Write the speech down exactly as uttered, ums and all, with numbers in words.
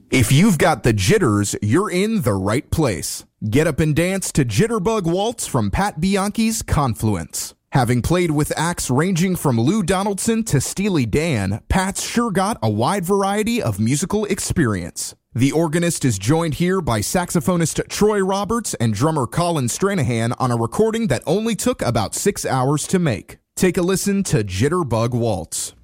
If you've got the jitters, you're in the right place. Get up and dance to Jitterbug Waltz from Pat Bianchi's Confluence. Having played with acts ranging from Lou Donaldson to Steely Dan, Pat's sure got a wide variety of musical experience. The organist is joined here by saxophonist Troy Roberts and drummer Colin Stranahan on a recording that only took about six hours to make. Take a listen to Jitterbug Waltz.